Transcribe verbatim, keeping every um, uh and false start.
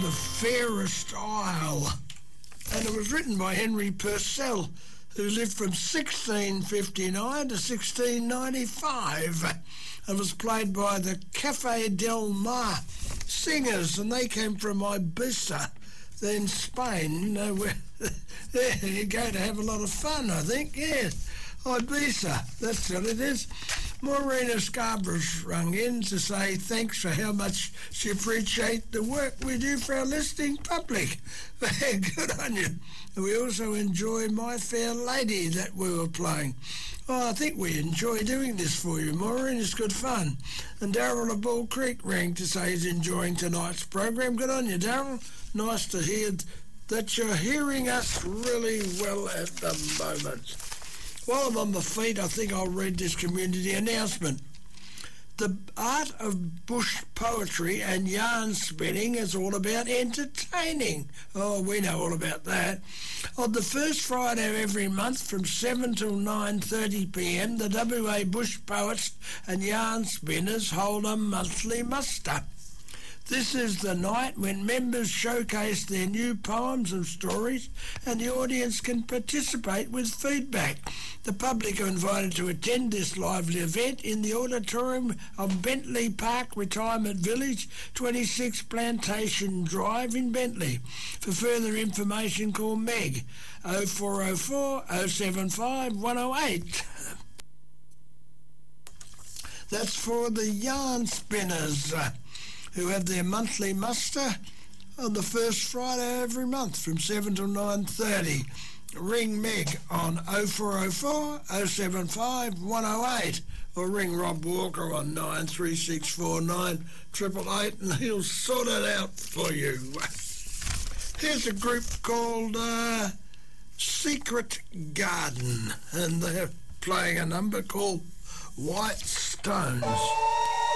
The Fairest Isle. And it was written by Henry Purcell, who lived from sixteen fifty-nine to sixteen ninety-five. It was played by the Café Del Mar singers, and they came from Ibiza, then Spain. You know, where you're going to have a lot of fun, I think. Yes, Ibiza, that's what it is. Maureen Scarborough's rung in to say thanks for how much she appreciates the work we do for our listening public. Good on you. We also enjoy My Fair Lady that we were playing. Oh, I think we enjoy doing this for you, Maureen. It's good fun. And Darryl of Bull Creek rang to say he's enjoying tonight's program. Good on you, Darryl. Nice to hear that you're hearing us really well at the moment. While I'm on my feet, I think I'll read this community announcement. The art of bush poetry and yarn spinning is all about entertaining. Oh, we know all about that. On the first Friday of every month from seven till nine thirty p m, the W A Bush Poets and Yarn Spinners hold a monthly muster. This is the night when members showcase their new poems and stories, and the audience can participate with feedback. The public are invited to attend this lively event in the auditorium of Bentley Park Retirement Village, twenty-six Plantation Drive in Bentley. For further information, call Meg oh four oh four, oh seven five, one oh eight. That's for the yarn spinners, uh, who have their monthly muster on the first Friday every month from seven till nine thirty. Ring Meg on oh four oh four, oh seven five, one oh eight, or ring Rob Walker on nine three six four nine, eight eight eight, and he'll sort it out for you. Here's a group called uh, Secret Garden, and they're playing a number called White Stones.